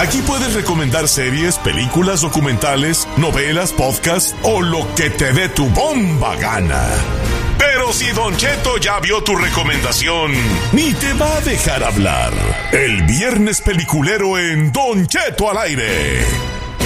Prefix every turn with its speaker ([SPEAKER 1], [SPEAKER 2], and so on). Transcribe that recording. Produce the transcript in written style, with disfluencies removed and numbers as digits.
[SPEAKER 1] Aquí puedes recomendar series, películas, documentales, novelas, podcasts o lo que te dé tu bomba gana. Pero si Don Cheto ya vio tu recomendación, ni te va a dejar hablar. El viernes peliculero en Don Cheto al aire.